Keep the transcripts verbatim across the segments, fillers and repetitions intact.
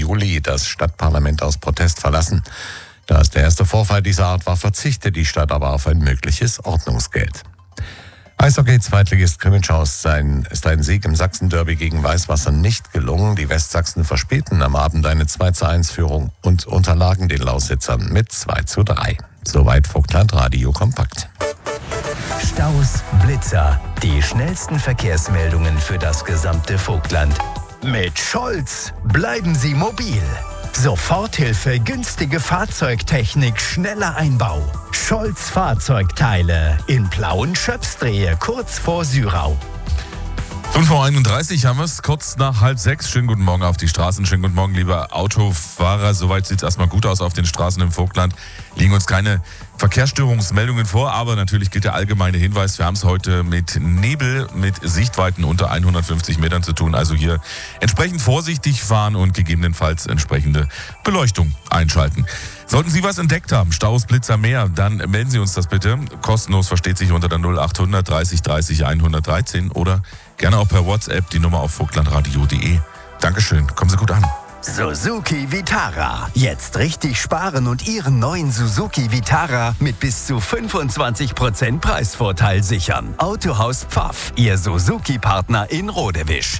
Juli das Stadtparlament aus Protest verlassen. Da es der erste Vorfall dieser Art war, verzichtet die Stadt aber auf ein mögliches Ordnungsgeld. Eishockey-Zweitligist Krimitschau ist sein, ist ein Sieg im Sachsen-Derby gegen Weißwasser nicht gelungen. Die Westsachsen verspäten am Abend eine zwei zu eins Führung und unterlagen den Lausitzern mit zwei zu drei. Soweit Vogtland Radio Kompakt. Staus, Blitzer, die schnellsten Verkehrsmeldungen für das gesamte Vogtland. Mit Scholz bleiben Sie mobil. Soforthilfe, günstige Fahrzeugtechnik, schneller Einbau. Scholz Fahrzeugteile in Plauen-Schöpsdrehe, kurz vor Syrau. fünf Uhr einunddreißig haben wir es, kurz nach halb sechs. Schönen guten Morgen auf die Straßen. Schönen guten Morgen, liebe Autofahrer. Soweit sieht es erstmal gut aus auf den Straßen im Vogtland. Liegen uns keine Verkehrsstörungsmeldungen vor, aber natürlich gilt der allgemeine Hinweis. Wir haben es heute mit Nebel, mit Sichtweiten unter hundertfünfzig Metern zu tun. Also hier entsprechend vorsichtig fahren und gegebenenfalls entsprechende Beleuchtung einschalten. Sollten Sie was entdeckt haben, Staus, Blitzer, mehr, dann melden Sie uns das bitte. Kostenlos, versteht sich, unter der null achthundert dreißig dreißig hundertdreizehn oder gerne auch per WhatsApp die Nummer auf vogtlandradio punkt de. Dankeschön, kommen Sie gut an. Suzuki Vitara. Jetzt richtig sparen und Ihren neuen Suzuki Vitara mit bis zu fünfundzwanzig Prozent Preisvorteil sichern. Autohaus Pfaff, Ihr Suzuki-Partner in Rodewisch.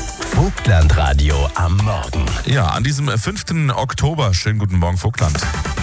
Vogtland Radio am Morgen. Ja, an diesem fünften Oktober. Schönen guten Morgen, Vogtland.